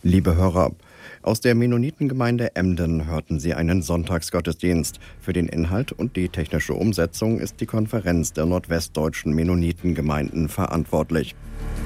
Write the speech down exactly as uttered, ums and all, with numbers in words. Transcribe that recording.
Liebe Hörer, aus der Mennonitengemeinde Emden hörten Sie einen Sonntagsgottesdienst. Für den Inhalt und die technische Umsetzung ist die Konferenz der nordwestdeutschen Mennonitengemeinden verantwortlich.